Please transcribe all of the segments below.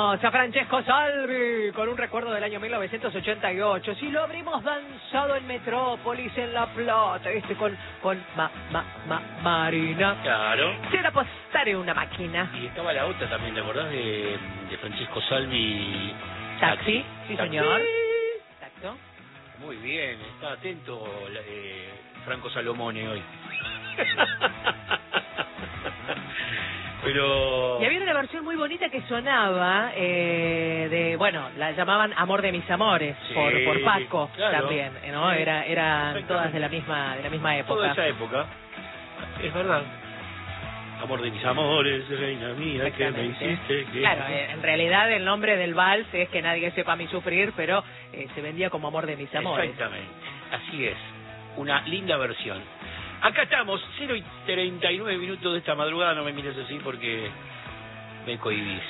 Tenemos a Francesco Salvi con un recuerdo del año 1988. Si lo habríamos danzado en Metrópolis, en La Plata, con Marina. Claro. Será apostar en una máquina. Y estaba la otra también, ¿te acordás de Francesco Salvi? Taxi, sí Taxi. señor. Exacto. Muy bien, está atento Franco Salomone hoy. Pero... Y había una versión muy bonita que sonaba, la llamaban Amor de mis amores, sí, por Paco, claro, también, ¿no? Sí, eran todas de la misma época. Toda esa época, es verdad. Amor de mis amores, reina mía, que me hiciste... Claro, en realidad el nombre del vals es Que nadie sepa mi sufrir, pero se vendía como Amor de mis amores. Exactamente, así es, una linda versión. Acá estamos, 0:39 de esta madrugada, no me mires así porque me cohibís.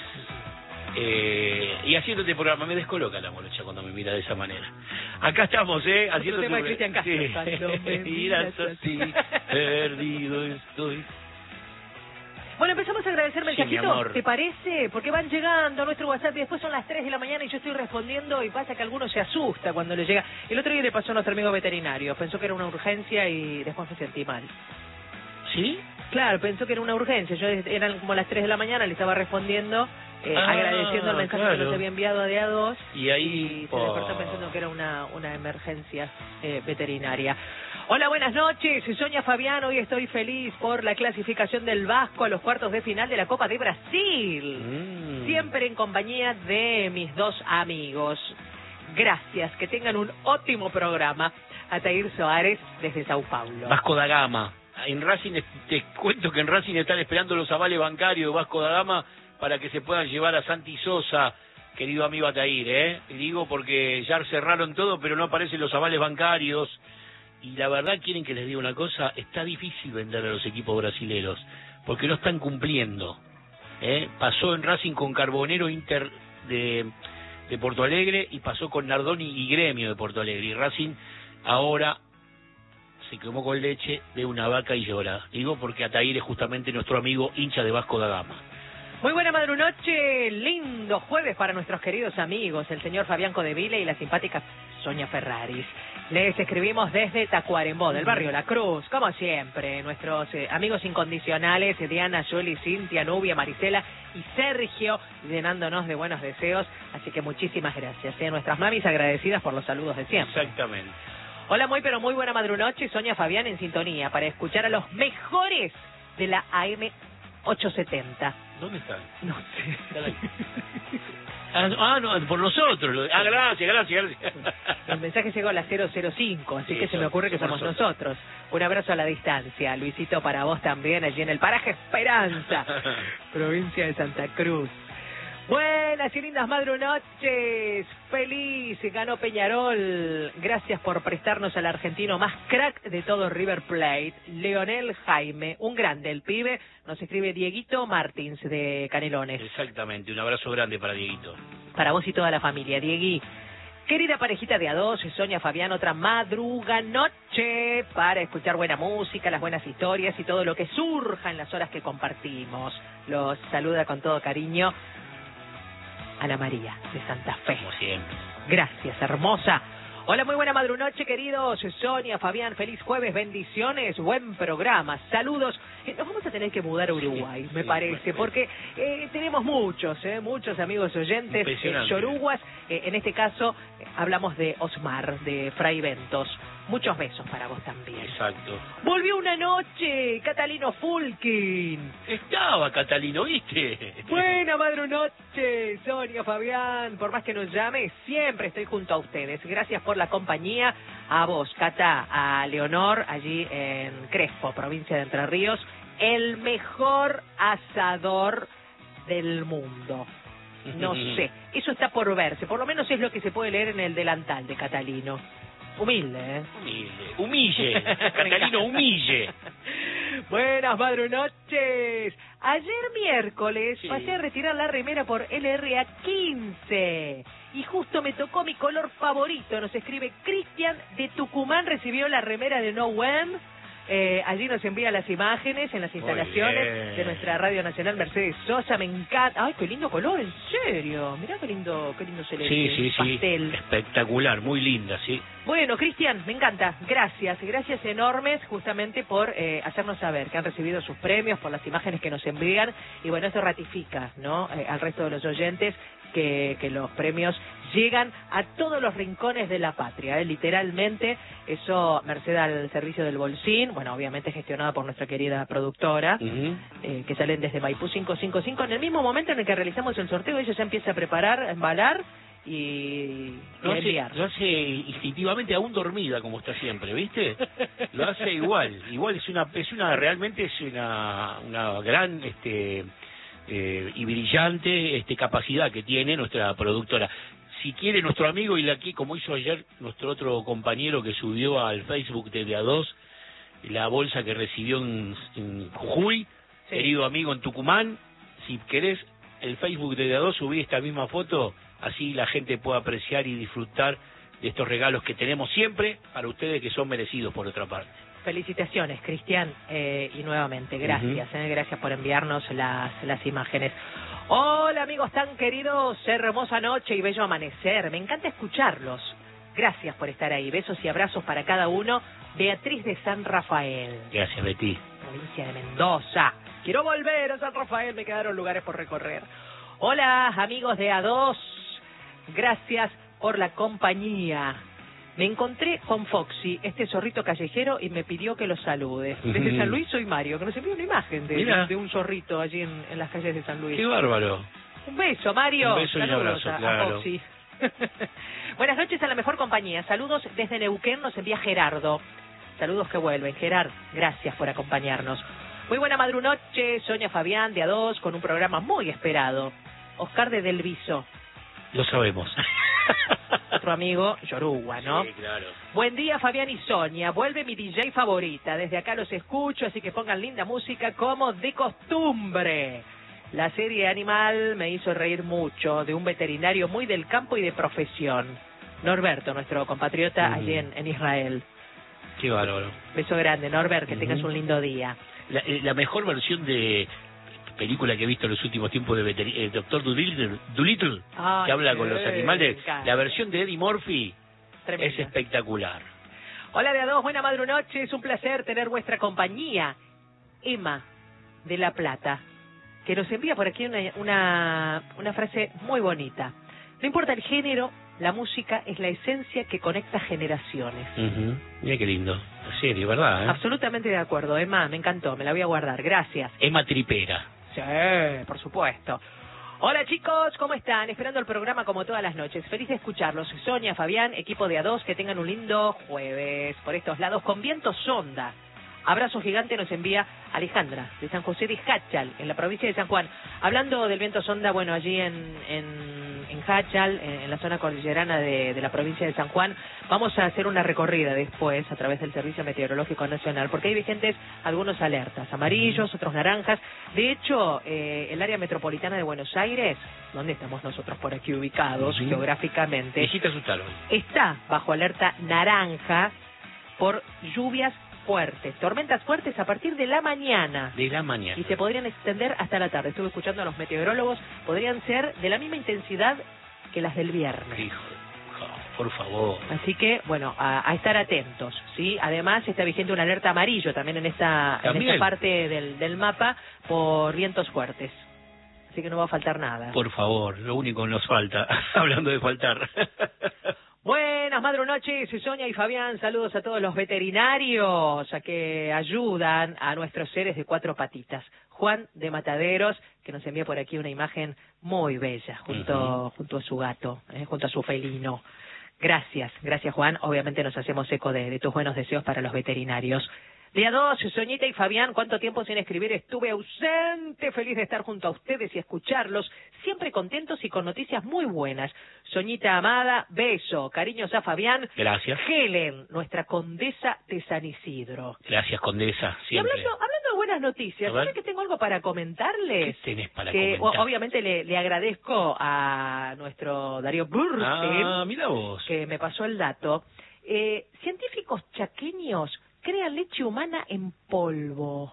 Y haciendo este programa me descoloca la morocha cuando me mira de esa manera. Acá estamos, haciendo tema de Cristian Castro. Sí. Miras así, perdido estoy. Bueno, empezamos a agradecer mensajitos, Sí, ¿te parece? Porque van llegando a nuestro WhatsApp y después son las 3 de la mañana y yo estoy respondiendo y pasa que alguno se asusta cuando le llega. El otro día le pasó a nuestro amigo veterinario, pensó que era una urgencia y después me sentí mal. ¿Sí? Claro, pensó que era una urgencia, eran como las 3 de la mañana, le estaba respondiendo, agradeciendo el mensaje que nos había enviado de A2 y ahí se despertó pensando que era una emergencia veterinaria. Hola, buenas noches, Sonia Fabián, hoy estoy feliz por la clasificación del Vasco a los cuartos de final de la Copa de Brasil. Siempre en compañía de mis dos amigos. Gracias, que tengan un ótimo programa. Atair Soares desde Sao Paulo. Vasco da Gama. En Racing, te cuento que en Racing están esperando los avales bancarios de Vasco da Gama para que se puedan llevar a Santi Sosa, querido amigo Atair, Digo porque ya cerraron todo, pero no aparecen los avales bancarios. Y la verdad, quieren que les diga una cosa, está difícil vender a los equipos brasileros, porque no están cumpliendo. Pasó en Racing con Carbonero Inter de Porto Alegre, y pasó con Nardoni y Gremio de Porto Alegre. Y Racing ahora se quemó con leche de una vaca y llora. Digo porque Atair es justamente nuestro amigo hincha de Vasco da Gama. Muy buena madrunoche, lindo jueves para nuestros queridos amigos, el señor Fabián Codeville y la simpática Sonia Ferraris. Les escribimos desde Tacuarembó, del barrio La Cruz, como siempre, nuestros amigos incondicionales, Diana, Yoli, Cintia, Nubia, Marisela y Sergio, llenándonos de buenos deseos, así que muchísimas gracias. Nuestras mamis agradecidas por los saludos de siempre. Exactamente. Hola, pero muy buena madrunoche, Sonia Fabián en sintonía, para escuchar a los mejores de la AM 870. ¿Dónde están? No sé. No, por nosotros. Gracias. El mensaje llegó a las 005, así que se me ocurre que somos nosotros. Un abrazo a la distancia. Luisito, para vos también, allí en el paraje Esperanza, provincia de Santa Cruz. Buenas y lindas madrunoches. Feliz, ganó Peñarol. Gracias por prestarnos al argentino más crack de todo River Plate, Leonel Jaime. Un grande, el pibe. Nos escribe Dieguito Martins de Canelones. Exactamente, un abrazo grande para Dieguito. Para vos y toda la familia, Diegui. Querida parejita de A2, Sonia Fabián, otra madruga noche para escuchar buena música, las buenas historias y todo lo que surja en las horas que compartimos. Los saluda con todo cariño Ana María de Santa Fe. Como siempre. Gracias, hermosa. Hola, muy buena madrunoche, queridos. Sonia, Fabián, feliz jueves, bendiciones, buen programa, saludos. Nos vamos a tener que mudar a Uruguay, me parece, porque tenemos muchos amigos oyentes yoruguas. En este caso, hablamos de Osmar, de Fray Ventos. Muchos besos para vos también. Exacto. Volvió una noche, Catalino Fulkin. Estaba Catalino, ¿viste? Buena madrunoche, Sonia, Fabián. Por más que nos llame, siempre estoy junto a ustedes. Gracias por la compañía. A vos, Cata, a Leonor, allí en Crespo, provincia de Entre Ríos. El mejor asador del mundo. No sé, eso está por verse. Por lo menos es lo que se puede leer en el delantal de Catalino. Humilde, Humille. Catalino, humille. Buenas madrunoches. Ayer miércoles pasé a retirar la remera por LRA 15 y justo me tocó mi color favorito. Nos escribe Cristian de Tucumán, recibió la remera de No Wem. Allí nos envía las imágenes en las instalaciones de nuestra Radio Nacional Mercedes Sosa. Me encanta. Ay, qué lindo color, en serio. Mirá qué lindo celeste. Sí, pastel. Espectacular, muy linda, sí. Bueno, Cristian, me encanta. Gracias enormes justamente por hacernos saber que han recibido sus premios, por las imágenes que nos envían. Y bueno, esto ratifica, ¿no? Al resto de los oyentes que los premios llegan a todos los rincones de la patria, literalmente. Eso merced al servicio del Bolsín, bueno, obviamente gestionado por nuestra querida productora, que salen desde Maipú 555. En el mismo momento en el que realizamos el sorteo, ella ya empieza a preparar, a embalar y enviar. Lo hace instintivamente, aún dormida, como está siempre, ¿viste? Lo hace igual realmente es una gran y brillante capacidad que tiene nuestra productora. Si quiere nuestro amigo, y aquí, como hizo ayer nuestro otro compañero que subió al Facebook de A2 la bolsa que recibió en Jujuy, querido amigo en Tucumán, si querés el Facebook de A2, subí esta misma foto, así la gente puede apreciar y disfrutar de estos regalos que tenemos siempre para ustedes, que son merecidos por otra parte. Felicitaciones, Cristian, y nuevamente, gracias, gracias por enviarnos las imágenes. Hola, amigos tan queridos, hermosa noche y bello amanecer, me encanta escucharlos. Gracias por estar ahí, besos y abrazos para cada uno. Beatriz de San Rafael. Gracias, Betty. Provincia de Mendoza. Quiero volver a San Rafael, me quedaron lugares por recorrer. Hola, amigos de A2, gracias por la compañía. Me encontré con Foxy, este zorrito callejero, y me pidió que lo salude. Desde San Luis soy Mario, que nos envió una imagen de un zorrito allí en las calles de San Luis. ¡Qué bárbaro! Un beso, Mario. Un beso y un abrazo, claro. A Foxy. Buenas noches a la mejor compañía. Saludos desde Neuquén, nos envía Gerardo. Saludos que vuelven. Gerard, gracias por acompañarnos. Muy buena madrunoche, Sonia Fabián de A2, con un programa muy esperado. Oscar de Del Viso. Lo sabemos. Otro amigo, Yoruba, ¿no? Sí, claro. Buen día, Fabián y Sonia. Vuelve mi DJ favorita. Desde acá los escucho, así que pongan linda música como de costumbre. La serie Animal me hizo reír mucho, de un veterinario muy del campo y de profesión. Norberto, nuestro compatriota allí en Israel. Qué bárbaro. Beso grande, Norbert, que tengas un lindo día. La mejor versión de película que he visto en los últimos tiempos de Doctor Dolittle, que habla con los animales, la versión de Eddie Murphy. Tremenda. Es espectacular. Hola de A2, buena madrunoche, es un placer tener vuestra compañía. Emma de La Plata, que nos envía por aquí una frase muy bonita. No importa el género, la música es la esencia que conecta generaciones. Mira qué lindo. En serio, ¿verdad? Absolutamente de acuerdo, Emma, me encantó, me la voy a guardar, gracias. Emma Tripera. Sí, por supuesto. Hola chicos, ¿cómo están? Esperando el programa como todas las noches. Feliz de escucharlos. Sonia, Fabián, equipo de A2, que tengan un lindo jueves por estos lados con viento sonda. Abrazo gigante nos envía Alejandra de San José de Jáchal, en la provincia de San Juan. Hablando del viento sonda, bueno, allí en Jáchal, en la zona cordillerana de la provincia de San Juan, vamos a hacer una recorrida después a través del Servicio Meteorológico Nacional, porque hay vigentes algunos alertas, amarillos, otros naranjas. De hecho, el área metropolitana de Buenos Aires, donde estamos nosotros por aquí ubicados geográficamente, visita su talón, está bajo alerta naranja por lluvias fuertes, tormentas fuertes a partir de la mañana. De la mañana. Y se podrían extender hasta la tarde. Estuve escuchando a los meteorólogos, podrían ser de la misma intensidad que las del viernes. Hijo, por favor. Así que, bueno, a estar atentos, ¿sí? Además, está vigente una alerta amarillo también en esta parte del mapa por vientos fuertes. Así que no va a faltar nada. Por favor, lo único que nos falta, hablando de faltar. Buenas madrunoches, Sonia y Fabián, saludos a todos los veterinarios a que ayudan a nuestros seres de cuatro patitas. Juan de Mataderos, que nos envía por aquí una imagen muy bella, junto a su gato, junto a su felino. Gracias Juan, obviamente nos hacemos eco de tus buenos deseos para los veterinarios. Día 2, Soñita y Fabián, ¿cuánto tiempo sin escribir? Estuve ausente, feliz de estar junto a ustedes y escucharlos, siempre contentos y con noticias muy buenas. Soñita amada, beso, cariños a Fabián. Gracias. Helen, nuestra condesa de San Isidro. Gracias, condesa, siempre. Y hablando de buenas noticias, ¿sabes que tengo algo para comentarles? ¿Qué tenés para comentar? Obviamente le agradezco a nuestro Darío Burstein, mira vos, que me pasó el dato. Científicos chaqueños crean leche humana en polvo.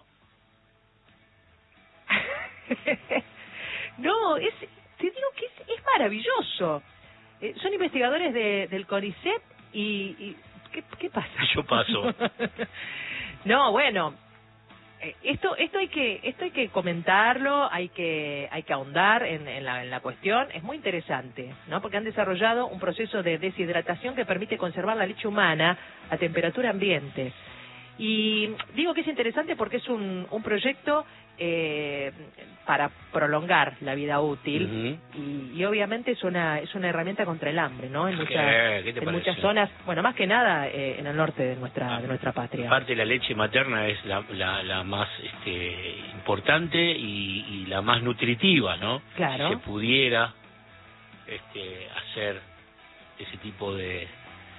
No, te digo que es maravilloso. Son investigadores del CONICET y ¿qué pasa? Yo paso. No, bueno, esto hay que comentarlo, hay que ahondar en la cuestión. Es muy interesante, ¿no? Porque han desarrollado un proceso de deshidratación que permite conservar la leche humana a temperatura ambiente. Y digo que es interesante porque es un proyecto para prolongar la vida útil y obviamente es una herramienta contra el hambre, ¿no? En muchas zonas, bueno, más que nada en el norte de nuestra patria. Aparte, la leche materna es la más importante y la más nutritiva, ¿no? Claro. Si se pudiera hacer ese tipo de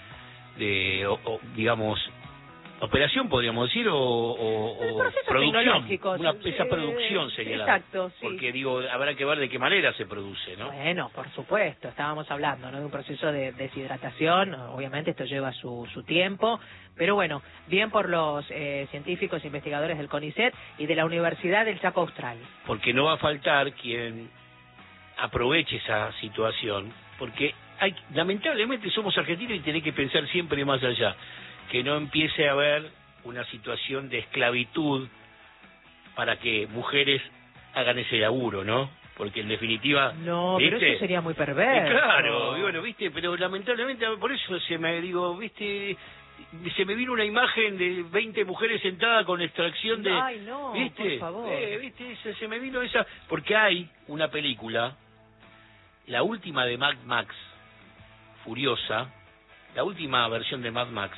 digamos, operación, podríamos decir, o producción. Esa producción sería exacto, sí. Porque, digo, habrá que ver de qué manera se produce, ¿no? Bueno, por supuesto, estábamos hablando, ¿no?, de un proceso de deshidratación. Obviamente esto lleva su tiempo, pero bueno, bien por los científicos e investigadores del CONICET y de la Universidad del Chaco Austral. Porque no va a faltar quien aproveche esa situación, porque lamentablemente somos argentinos y tenés que pensar siempre más allá. Que no empiece a haber una situación de esclavitud para que mujeres hagan ese laburo, ¿no? Porque en definitiva... No, ¿viste? Pero eso sería muy perverso. Claro, y bueno, ¿viste? Pero lamentablemente, por eso ¿viste? Se me vino una imagen de 20 mujeres sentadas con extracción de... Ay, no, ¿viste? por favor. ¿Viste? Se me vino esa... Porque hay una película, la última de Mad Max, Furiosa, la última versión de Mad Max,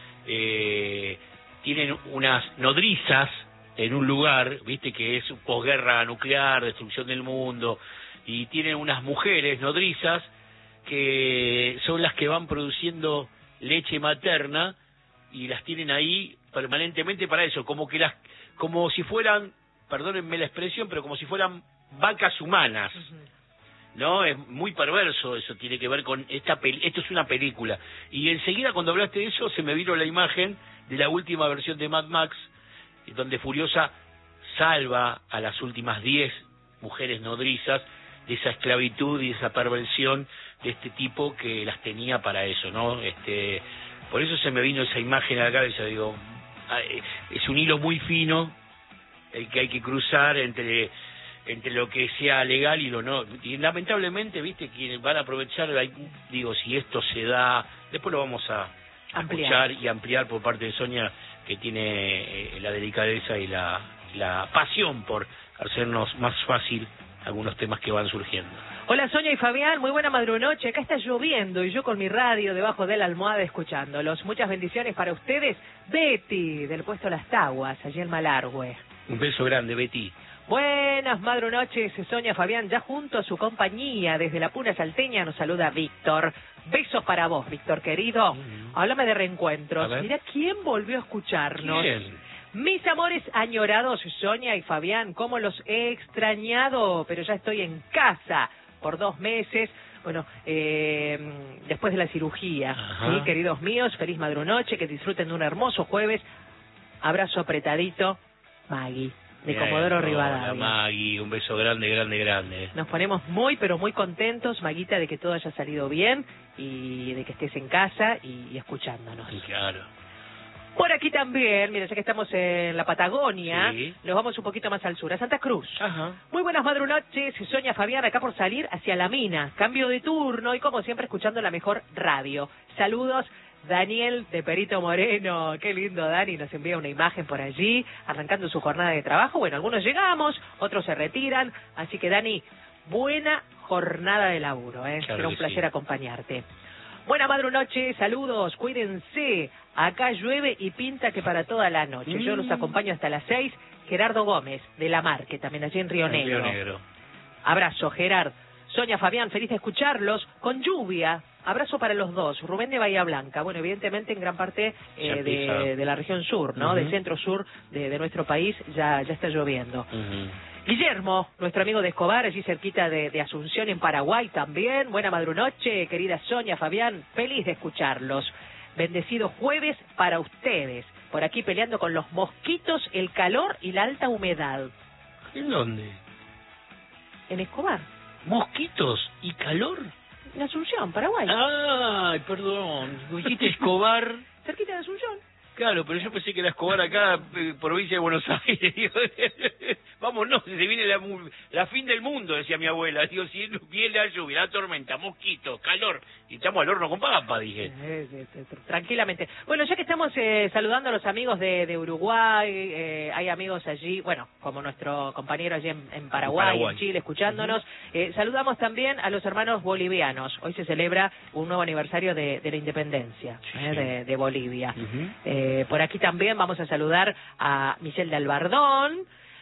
tienen unas nodrizas en un lugar, viste, que es posguerra nuclear, destrucción del mundo, y tienen unas mujeres nodrizas que son las que van produciendo leche materna y las tienen ahí permanentemente para eso, como si fueran, perdónenme la expresión, pero como si fueran vacas humanas. No, es muy perverso eso, tiene que ver con esto es una película. Y enseguida cuando hablaste de eso se me vino la imagen de la última versión de Mad Max, donde Furiosa salva a las últimas 10 mujeres nodrizas de esa esclavitud y esa perversión de este tipo que las tenía para eso, ¿no? Por eso se me vino esa imagen a la cabeza, digo, es un hilo muy fino el que hay que cruzar entre lo que sea legal y lo no. Y lamentablemente, viste, quienes van a aprovechar, digo, si esto se da, después lo vamos a escuchar y ampliar por parte de Sonia, que tiene la delicadeza y la pasión por hacernos más fácil algunos temas que van surgiendo. Hola Sonia y Fabián, muy buena madrunoche. Acá está lloviendo y yo con mi radio debajo de la almohada escuchándolos. Muchas bendiciones para ustedes. Betty, del puesto Las Taguas, allí en Malargüe. Un beso grande, Betty. Buenas madrunoches, Sonia, Fabián, ya junto a su compañía, desde la Puna Salteña nos saluda Víctor. Besos para vos, Víctor querido. Háblame de reencuentros. Mira quién volvió a escucharnos. ¿Quién? Mis amores añorados, Sonia y Fabián, cómo los he extrañado, pero ya estoy en casa por 2 meses. Bueno, después de la cirugía, ¿sí? Queridos míos, feliz madrunoche, que disfruten de un hermoso jueves. Abrazo apretadito, Maggie, de Comodoro Rivadavia. Hola, Maggie, un beso grande, grande, grande. Nos ponemos muy, pero muy contentos, Maguita, de que todo haya salido bien y de que estés en casa y escuchándonos. Claro. Por aquí también, mira, ya que estamos en la Patagonia, sí, nos vamos un poquito más al sur, a Santa Cruz. Ajá. Muy buenas madrunoches, Sonia, Fabián, acá por salir hacia la mina. Cambio de turno y como siempre escuchando la mejor radio. Saludos, Daniel de Perito Moreno. Qué lindo, Dani, nos envía una imagen por allí, arrancando su jornada de trabajo. Bueno, algunos llegamos, otros se retiran, así que Dani, buena jornada de laburo, ¿eh? Claro, será un placer sí. acompañarte. Buena madrunoche, saludos, cuídense. Acá llueve y pinta que para toda la noche. Yo los acompaño hasta las 6. Gerardo Gómez, de La Marque, también allí en Río Negro. Abrazo, Gerard. Sonia, Fabián, feliz de escucharlos. Con lluvia, abrazo para los dos. Rubén de Bahía Blanca. Bueno, evidentemente en gran parte de la región sur, ¿no? Del centro-sur de nuestro país ya está lloviendo. Guillermo, nuestro amigo de Escobar, allí cerquita de Asunción, en Paraguay también. Buena madrunoche, querida Sonia, Fabián, feliz de escucharlos. Bendecido jueves para ustedes. por aquí peleando con los mosquitos, el calor y la alta humedad. ¿En dónde? En Escobar. ¿Mosquitos y calor? En Asunción, Paraguay. Ay, perdón. Dijiste Escobar. Cerquita de Asunción. Claro, pero yo pensé que era Escobar acá, provincia de Buenos Aires. Digo, vamos, no, se viene la fin del mundo, decía mi abuela. Digo, si viene la lluvia, la tormenta, mosquitos, calor, y estamos al horno con papa, dije. Tranquilamente. Bueno, ya que estamos saludando a los amigos de Uruguay, hay amigos allí, bueno, como nuestro compañero allí en Paraguay, en Chile, escuchándonos. Saludamos también a los hermanos bolivianos. Hoy se celebra un nuevo aniversario de la independencia de Bolivia. Por aquí también vamos a saludar a Michelle de Albardón.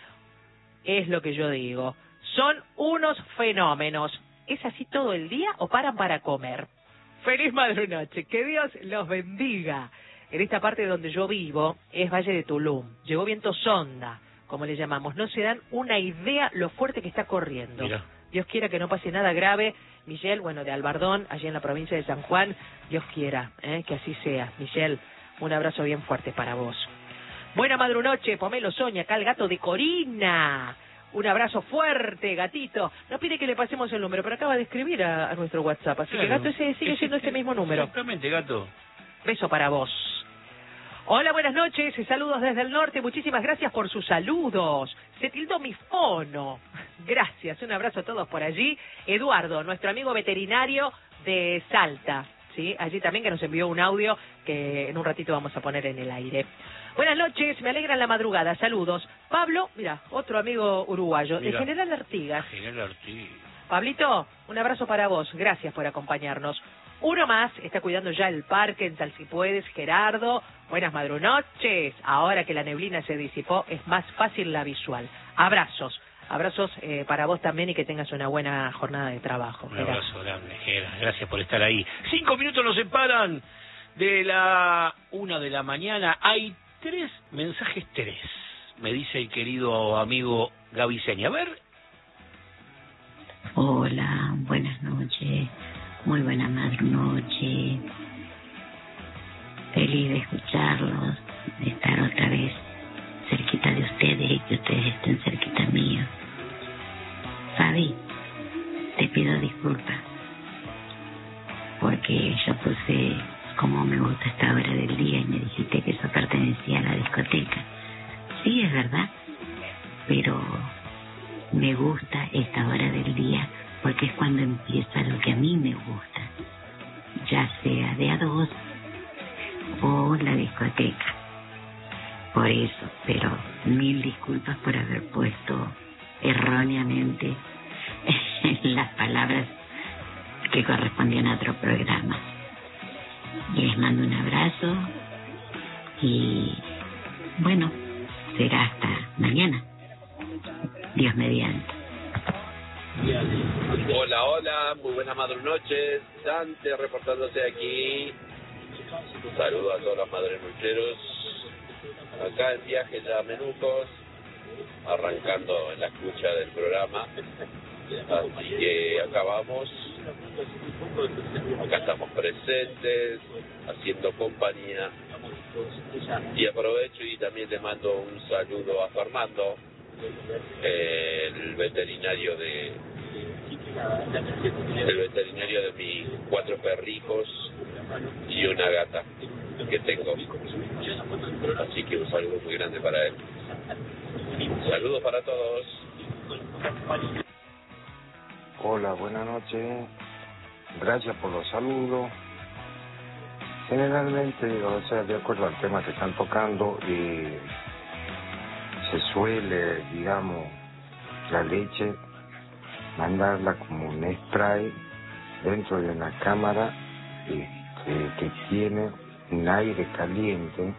Es lo que yo digo. Son unos fenómenos. ¿Es así todo el día o paran para comer? Feliz madrunoche. Que Dios los bendiga. En esta parte donde yo vivo es Valle de Tulum. Llegó viento sonda, como le llamamos. No se dan una idea lo fuerte que está corriendo. Mira. Dios quiera que no pase nada grave. Michelle, bueno, de Albardón, allí en la provincia de San Juan. Dios quiera, que así sea. Michelle, un abrazo bien fuerte para vos. Buena madrunoche, Pomelo Soña, acá el gato de Corina. Un abrazo fuerte, gatito. Nos pide que le pasemos el número, pero acaba de escribir a nuestro WhatsApp. Así que, gato, ese sigue siendo este mismo número. Exactamente, gato. Beso para vos. Hola, buenas noches. Saludos desde el norte. Muchísimas gracias por sus saludos. Se tildó mi fono. Gracias. Un abrazo a todos por allí. Eduardo, nuestro amigo veterinario de Salta. ¿Sí? Allí también, que nos envió un audio que en un ratito vamos a poner en el aire. Buenas noches, me alegra la madrugada, saludos. Pablo, mira, otro amigo uruguayo, de General Artigas. General Artigas. Pablito, un abrazo para vos, gracias por acompañarnos. Uno más, está cuidando ya el parque en Tal Si Puedes, Gerardo. Buenas madrunoches, ahora que la neblina se disipó es más fácil la visual. Abrazos. Abrazos para vos también y que tengas una buena jornada de trabajo. Un abrazo grande, Gera. Gracias por estar ahí. 5 minutos nos separan de la 1 de la mañana. Hay 3 mensajes, me dice el querido amigo Gaby Seña. A ver. Hola, buenas noches. Muy buena madrunoche. Feliz de escucharlos, de estar otra vez cerquita de ustedes y que ustedes estén cerquita mío. Fabi, te pido disculpas porque yo puse como me gusta esta hora del día y me dijiste que eso pertenecía a la discoteca. Sí, es verdad, pero me gusta esta hora del día porque es cuando empieza lo que a mí me gusta, ya sea de a dos o la discoteca. Por eso, pero 1000 disculpas por haber puesto erróneamente las palabras que correspondían a otro programa. Les mando un abrazo y bueno, será hasta mañana. Dios mediante. Hola, hola, muy buenas madrunoches. Dante reportándose aquí. Un saludo a todos los madrunocheros. Acá en viaje ya a Menucos, arrancando en la escucha del programa. Así que acá vamos. Acá estamos presentes, haciendo compañía. Y aprovecho y también le mando un saludo a Fernando, el veterinario de mis 4 perrijos y una gata que tengo. Así que un saludo muy grande para él. Saludos para todos. Hola, buenas noches. Gracias por los saludos. Generalmente, o sea, de acuerdo al tema que están tocando, se suele, digamos, la leche mandarla como un spray dentro de una cámara que tiene un aire caliente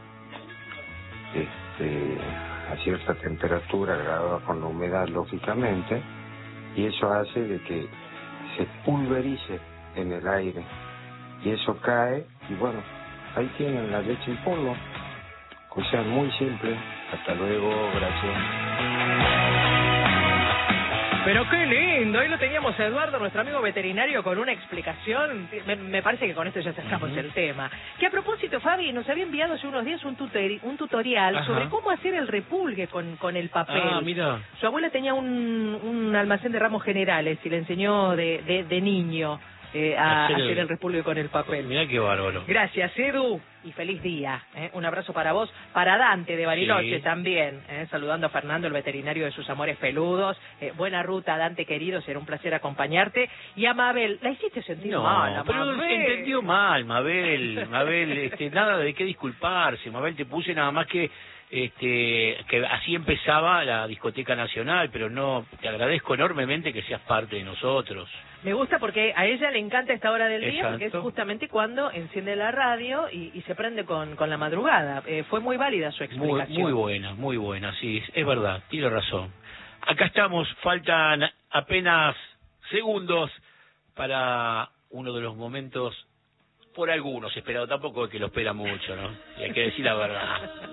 a cierta temperatura graduada con la humedad, lógicamente, y eso hace de que se pulverice en el aire y eso cae y bueno, ahí tienen la leche en polvo. O sea, muy simple. Hasta luego, gracias. Pero qué lindo, ahí lo teníamos a Eduardo, nuestro amigo veterinario, con una explicación. Me parece que con esto ya cerramos el tema. Que a propósito, Fabi, nos había enviado hace unos días un tutorial sobre cómo hacer el repulgue con el papel. Ah, mira. Su abuela tenía un almacén de ramos generales y le enseñó de niño a hacer el repulgue con el papel. Mirá qué bárbaro. Gracias, Edu, y feliz día. Un abrazo para vos, para Dante de Bariloche también, saludando a Fernando, el veterinario de sus amores peludos. Buena ruta, Dante querido, será un placer acompañarte. Y a Mabel, la hiciste sentir mal, a pero Mabel. se entendió mal, Mabel, nada de qué disculparse. Mabel, te puse nada más que así empezaba la Discoteca Nacional, pero no, te agradezco enormemente que seas parte de nosotros. Me gusta porque a ella le encanta esta hora del día, Exacto. porque es justamente cuando enciende la radio y se prende con la madrugada. Fue muy válida su explicación. Muy buena, sí, es verdad, tiene razón. Acá estamos, faltan apenas segundos para uno de los momentos, por algunos esperado, tampoco es que lo espera mucho, ¿no? Y hay que decir la verdad.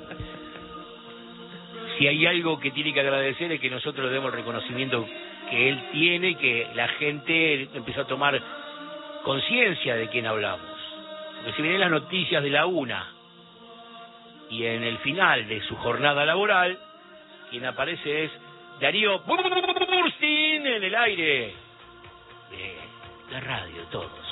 Si hay algo que tiene que agradecer es que nosotros le demos el reconocimiento que él tiene y que la gente empezó a tomar conciencia de quién hablamos. Porque si vienen las noticias de la 1 y en el final de su jornada laboral, quien aparece es Darío Burstin en el aire de la radio, todos.